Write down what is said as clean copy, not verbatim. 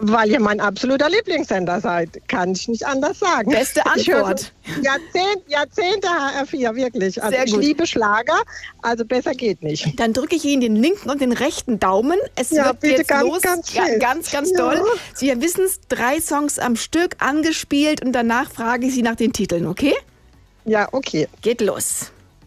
Weil ihr mein absoluter Lieblingssender seid. Kann ich nicht anders sagen. Beste Antwort. Jahrzehnte HR4, wirklich. Also Sehr gut. Ich liebe Schlager, also besser geht nicht. Dann drücke ich Ihnen den linken und den rechten Daumen. Es Ja, wird bitte jetzt ganz, los. ganz Ja, fest. ganz Ja. toll. Sie wissen es, 3 Songs am Stück angespielt und danach frage ich Sie nach den Titeln, okay? Ja, okay. Geht los.